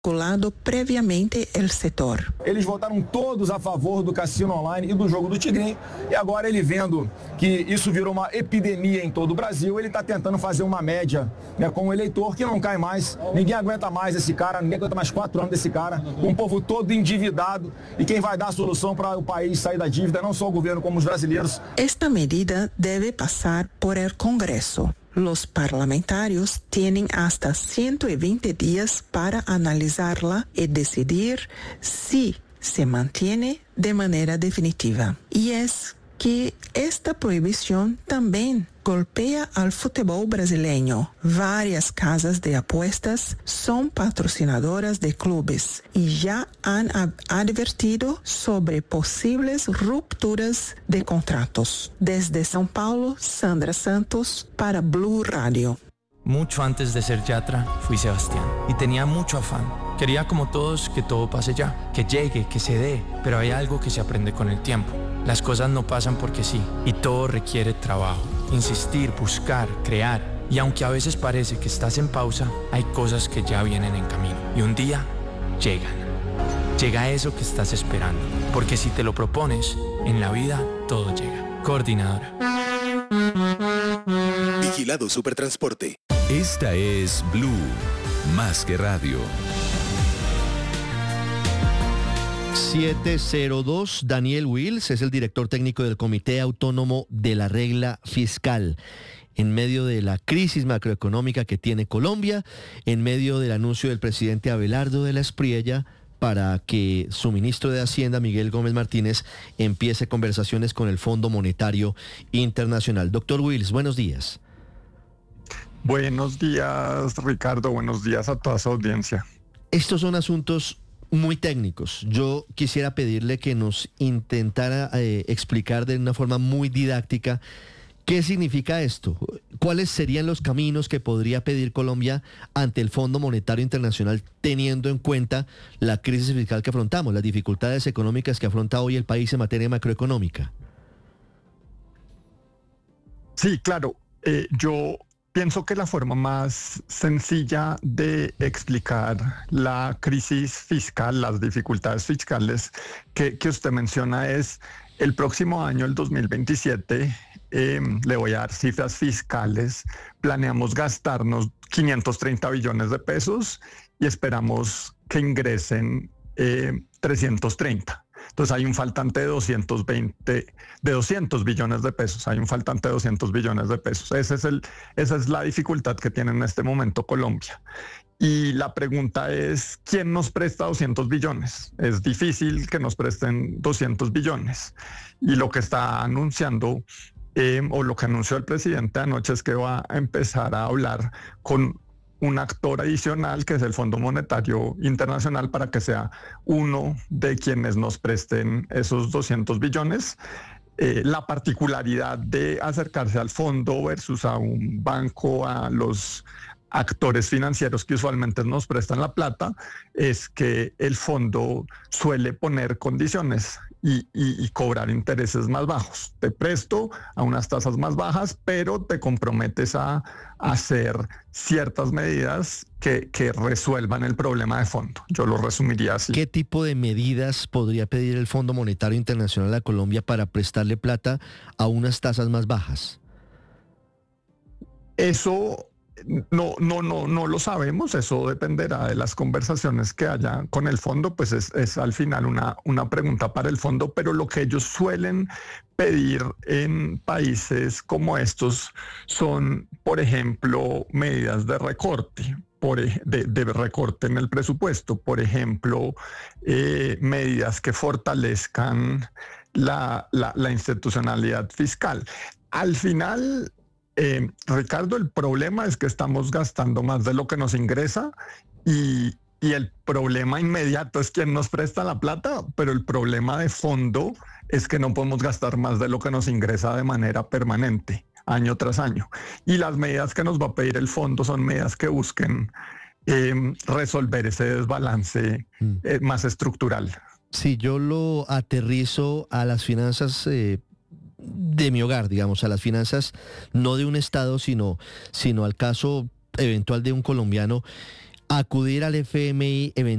calculado previamente el setor. Eles votaram todos a favor do cassino online e do jogo do Tigrinho, e agora ele vendo que isso virou uma epidemia em todo o Brasil, ele está tentando fazer uma média, né, com o eleitor que não cai mais. Ninguém aguenta mais esse cara, ninguém aguenta mais 4 anos desse cara, com o povo todo endividado, e quem vai dar a solução para o país sair da dívida, não só o governo como os brasileiros. Esta medida debe pasar por el Congreso. Los parlamentarios tienen hasta 120 días para analizarla y decidir si se mantiene de manera definitiva. Y es que esta prohibición también golpea al fútbol brasileño. Varias casas de apuestas son patrocinadoras de clubes y ya han advertido sobre posibles rupturas de contratos. Desde São Paulo, Sandra Santos para Blue Radio. Mucho antes de ser Yatra, fui Sebastián y tenía mucho afán. Quería como todos que todo pase ya, que llegue, que se dé, pero hay algo que se aprende con el tiempo. Las cosas no pasan porque sí, y todo requiere trabajo, insistir, buscar, crear. Y aunque a veces parece que estás en pausa, hay cosas que ya vienen en camino. Y un día llegan. Llega eso que estás esperando, porque si te lo propones, en la vida todo llega. Coordinadora. Vigilado Supertransporte. Esta es Blue, más que radio. 702, Daniel Wills es el director técnico del Comité Autónomo de la Regla Fiscal. En medio de la crisis macroeconómica que tiene Colombia, en medio del anuncio del presidente Abelardo de la Espriella para que su ministro de Hacienda, Miguel Gómez Martínez, empiece conversaciones con el Fondo Monetario Internacional. Doctor Wills, buenos días. Buenos días, Ricardo. Buenos días a toda su audiencia. Estos son asuntos muy técnicos. Yo quisiera pedirle que nos intentara explicar de una forma muy didáctica qué significa esto. ¿Cuáles serían los caminos que podría pedir Colombia ante el Fondo Monetario Internacional, teniendo en cuenta la crisis fiscal que afrontamos, las dificultades económicas que afronta hoy el país en materia macroeconómica? Sí, claro. Yo pienso que la forma más sencilla de explicar la crisis fiscal, las dificultades fiscales que usted menciona es el próximo año, el 2027, le voy a dar cifras fiscales, planeamos gastarnos 530 billones de pesos y esperamos que ingresen 330. Entonces hay un faltante de 200 billones de pesos, hay un faltante de 200 billones de pesos. Esa es la dificultad que tiene en este momento Colombia. Y la pregunta es, ¿quién nos presta 200 billones? Es difícil que nos presten 200 billones. Y lo que está anunciando, o lo que anunció el presidente anoche, es que va a empezar a hablar con un actor adicional, que es el Fondo Monetario Internacional, para que sea uno de quienes nos presten esos 200 billones. La particularidad de acercarse al fondo versus a un banco, a los actores financieros que usualmente nos prestan la plata, es que el fondo suele poner condiciones y cobrar intereses más bajos. Te presto a unas tasas más bajas, pero te comprometes a hacer ciertas medidas que resuelvan el problema de fondo. Yo lo resumiría así. ¿Qué tipo de medidas podría pedir el Fondo Monetario Internacional a Colombia para prestarle plata a unas tasas más bajas? Eso no lo sabemos, eso dependerá de las conversaciones que haya con el fondo, pues es al final una pregunta para el fondo, pero lo que ellos suelen pedir en países como estos son, por ejemplo, medidas de recorte. De recorte en el presupuesto, por ejemplo, medidas que fortalezcan la institucionalidad fiscal. Al final, Ricardo, el problema es que estamos gastando más de lo que nos ingresa y el problema inmediato es quién nos presta la plata, pero el problema de fondo es que no podemos gastar más de lo que nos ingresa de manera permanente, año tras año. Y las medidas que nos va a pedir el fondo son medidas que busquen resolver ese desbalance más estructural. Si yo lo aterrizo a las finanzas de mi hogar, digamos, a las finanzas no de un estado, sino al caso eventual de un colombiano, acudir al FMI